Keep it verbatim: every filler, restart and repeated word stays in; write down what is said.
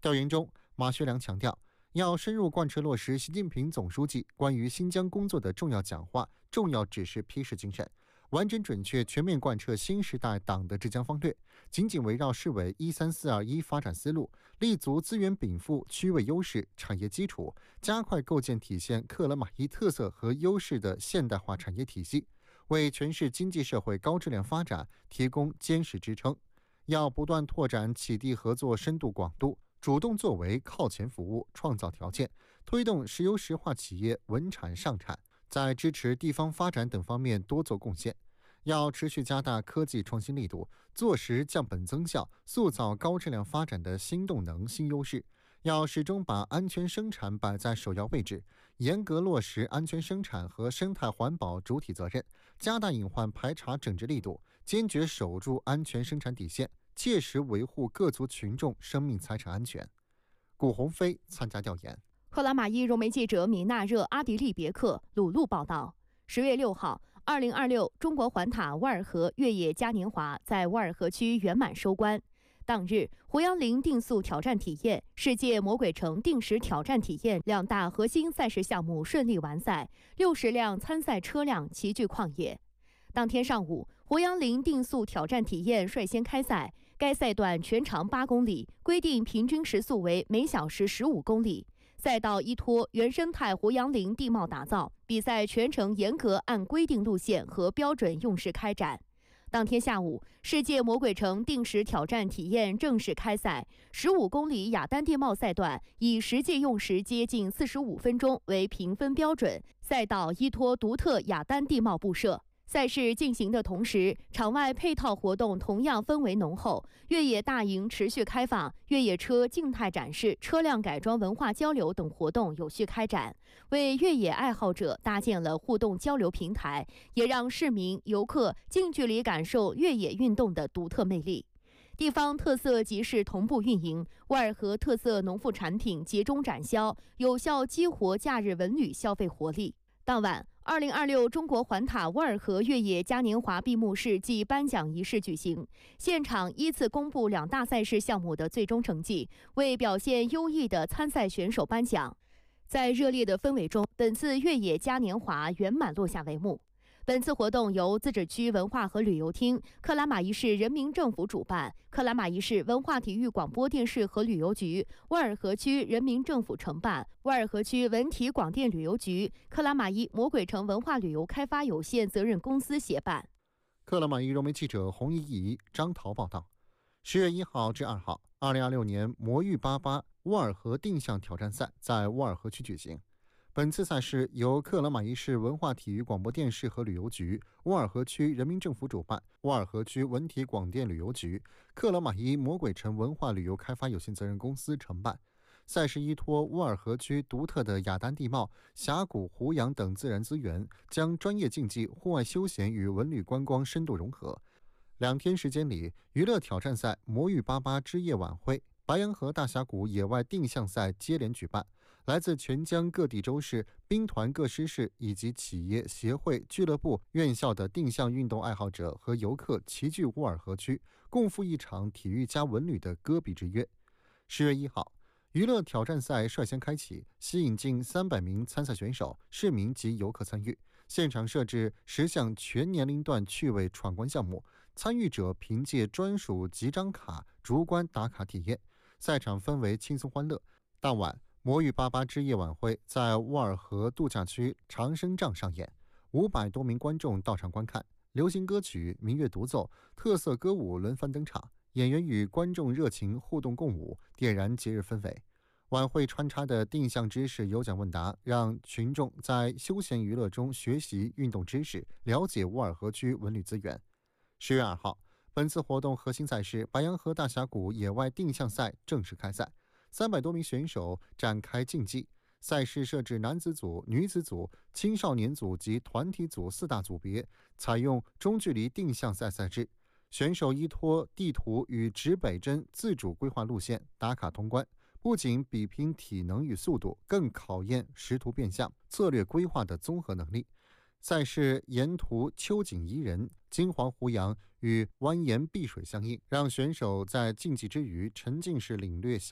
调研中，马学良强调，要深入贯彻落实习近平总书记关于新疆工作的重要讲话、重要指示批示精神，完整准确全面贯彻新时代党的治疆方略，紧紧围绕市委一三四二一发展思路，立足资源禀赋、区位优势、产业基础，加快构建体现克拉玛依特色和优势的现代化产业体系，为全市经济社会高质量发展提供坚实支撑。要不断拓展企地合作深度广度，主动作为靠前服务，创造条件，推动石油石化企业稳产上产，在支持地方发展等方面多做贡献。要持续加大科技创新力度，做实降本增效，塑造高质量发展的新动能、新优势。要始终把安全生产摆在首要位置，严格落实安全生产和生态环保主体责任，加大隐患排查整治力度，坚决守住安全生产底线，切实维护各族群众生命财产安全。古鸿飞参加调研。 克拉玛依融媒记者米纳热·阿迪利别克鲁路报道。十月六号，二零二六中国环塔沃尔河越野嘉年华在沃尔河区圆满收官。当日，胡杨林定速挑战体验、世界魔鬼城定时挑战体验两大核心赛事项目顺利完赛，六十辆参赛车辆齐聚旷野。当天上午，胡杨林定速挑战体验率先开赛，该赛段全长八公里，规定平均时速为每小时十五公里。赛道依托原生态胡杨林地貌打造，比赛全程严格按规定路线和标准用时开展。当天下午，世界魔鬼城定时挑战体验正式开赛，十五公里雅丹地貌赛段以实际用时接近四十五分钟为评分标准，赛道依托独特雅丹地貌布设。赛事进行的同时，场外配套活动同样氛围浓厚，越野大营持续开放，越野车静态展示、车辆改装文化交流等活动有序开展，为越野爱好者搭建了互动交流平台，也让市民、游客近距离感受越野运动的独特魅力。地方特色集市同步运营，沃尔河特色农副产品集中展销，有效激活假日文旅消费活力。当晚，二零二六中国环塔沃尔河越野嘉年华闭幕式暨颁奖仪式举行，现场依次公布两大赛事项目的最终成绩，为表现优异的参赛选手颁奖。在热烈的氛围中，本次越野嘉年华圆满落下帷幕。本次活动由自治区文化和旅游厅、克拉玛依市人民政府主办，克拉玛依市文化体育广播电视和旅游局、沃尔河区人民政府承办，沃尔河区文体广电旅游局、克拉玛依魔鬼城文化旅游开发有限责任公司协办。 克拉玛依融媒记者洪怡怡、张桃报道。十月一号至二号，二零二六年魔芋八八沃尔河定向挑战赛在沃尔河区举行。本次赛事由克拉玛依市文化体育广播电视和旅游局、沃尔河区人民政府主办，沃尔河区文体广电旅游局、克拉玛依魔鬼城文化旅游开发有限责任公司承办。赛事依托沃尔河区独特的雅丹地貌、峡谷、湖洋等自然资源，将专业竞技、户外休闲与文旅观光深度融合。两天时间里，娱乐挑战赛、魔芋八八之夜晚会、白洋河大峡谷野外定向赛接连举办，来自全疆各地州市、兵团各师市以及企业、协会、俱乐部、院校的定向运动爱好者和游客齐聚沃尔河区，共赴一场体育加文旅的戈壁之约。十月一号，娱乐挑战赛率先开启，吸引近三百名参赛选手、市民及游客参与。现场设置十项全年龄段趣味闯关项目，参与者凭借专属集章卡逐关打卡体验。赛场氛围轻松欢乐。当晚，魔芋八八之夜晚会在沃尔河度假区长生帐上演，五百多名观众到场观看，流行歌曲、民乐独奏、特色歌舞轮番登场，演员与观众热情互动共舞，点燃节日氛围。晚会穿插的定向知识有奖问答，让群众在休闲娱乐中学习运动知识，了解沃尔河区文旅资源。十月二号，本次活动核心赛事白洋河大峡谷野外定向赛正式开赛，三百多名选手展开竞技。赛事设置男子组、女子组、青少年组及团体组四大组别，采用中距离定向赛赛制。选手依托地图与指北针自主规划路线，打卡通关。不仅比拼体能与速度，更考验识图变向、策略规划的综合能力。赛事沿途秋景宜人，金黄湖洋与蜿蜒碧水相映，让选手在竞技之余沉浸式领略